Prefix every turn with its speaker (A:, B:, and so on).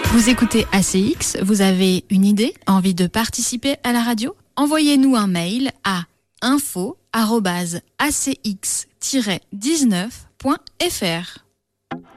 A: Vous écoutez ACX, vous avez une idée, envie de participer à la radio ? Envoyez-nous un mail à info@acx-19.fr.